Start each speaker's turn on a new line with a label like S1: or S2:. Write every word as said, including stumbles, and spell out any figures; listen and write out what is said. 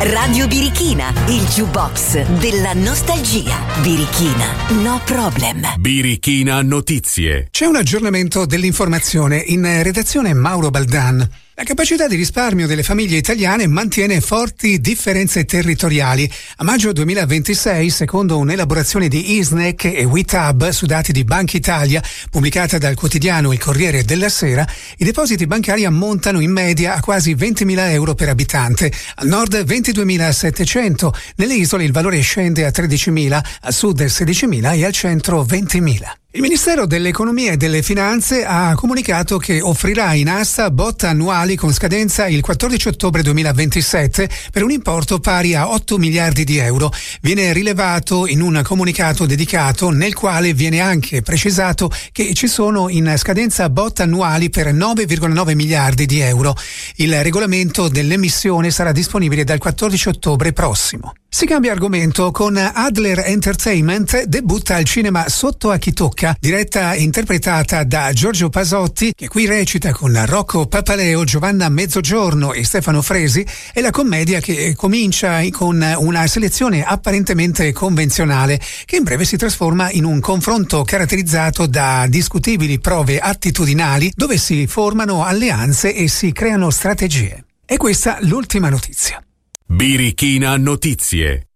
S1: Radio Birichina, il jukebox della nostalgia. Birichina, no problem.
S2: Birichina Notizie.
S3: C'è un aggiornamento dell'informazione in redazione Mauro Baldan. La capacità di risparmio delle famiglie italiane mantiene forti differenze territoriali. A maggio duemilaventisei, secondo un'elaborazione di ISNEC e WITAB su dati di Banca Italia, pubblicata dal quotidiano Il Corriere della Sera, i depositi bancari ammontano in media a quasi ventimila euro per abitante. Al nord ventiduemilasettecento, nelle isole il valore scende a tredicimila, al sud sedicimila e al centro ventimila. Il Ministero dell'Economia e delle Finanze ha comunicato che offrirà in asta bot annuali con scadenza il quattordici ottobre duemilaventisette per un importo pari a otto miliardi di euro. Viene rilevato in un comunicato dedicato nel quale viene anche precisato che ci sono in scadenza bot annuali per nove virgola nove miliardi di euro. Il regolamento dell'emissione sarà disponibile dal quattordici ottobre prossimo. Si cambia argomento con Adler Entertainment, debutta al cinema Sotto a chi tocca, diretta e interpretata da Giorgio Pasotti, che qui recita con Rocco Papaleo, Giovanna Mezzogiorno e Stefano Fresi. È la commedia che comincia con una selezione apparentemente convenzionale, che in breve si trasforma in un confronto caratterizzato da discutibili prove attitudinali, dove si formano alleanze e si creano strategie. E questa l'ultima notizia.
S2: Birichina Notizie.